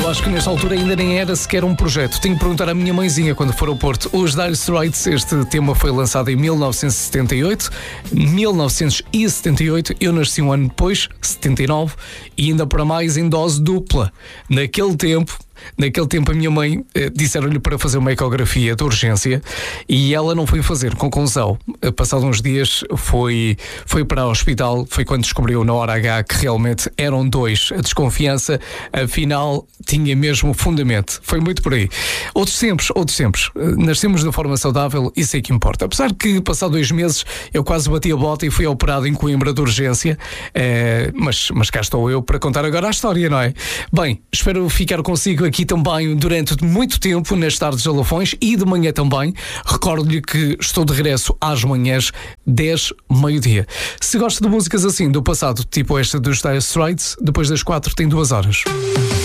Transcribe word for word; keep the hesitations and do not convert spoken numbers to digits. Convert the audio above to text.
Eu acho que nesta altura ainda nem era sequer um projeto. Tenho que perguntar à minha mãezinha quando for ao Porto. Os Dire Straits, este tema foi lançado em mil novecentos e setenta e oito. mil novecentos e setenta e oito, eu nasci um ano depois, setenta e nove, e ainda para mais em dose dupla. Naquele tempo... Naquele tempo a minha mãe eh, disseram-lhe para fazer uma ecografia de urgência e ela não foi fazer, com conclusão. Eh, Passado uns dias foi, foi para o hospital, foi quando descobriu na hora H que realmente eram dois. A desconfiança, afinal, tinha mesmo fundamento. Foi muito por aí. Outros tempos, outros tempos. Eh, Nascemos de forma saudável, isso é que importa. Apesar que, passado dois meses, eu quase bati a bota e fui operado em Coimbra de urgência, eh, mas, mas cá estou eu para contar agora a história, não é? Bem, espero ficar consigo aqui também durante muito tempo nas tardes de Lafões e de manhã também. Recordo-lhe que estou de regresso às manhãs dez, meio-dia. Se gosta de músicas assim do passado, tipo esta dos Dire Straits, depois das quatro tem duas horas.